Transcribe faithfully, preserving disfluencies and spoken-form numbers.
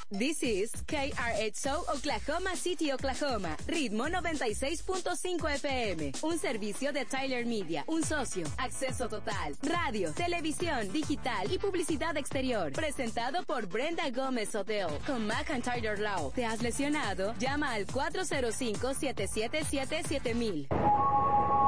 This is K R H O Oklahoma City, Oklahoma. Ritmo noventa y seis punto cinco F M. Un servicio de Tyler Media. Un socio. Acceso total. Radio, televisión, digital y publicidad exterior. Presentado por Brenda Gómez Odell. Con McIntyre Law. ¿Te has lesionado? Llama al cuatro cero cinco, siete siete siete, siete mil.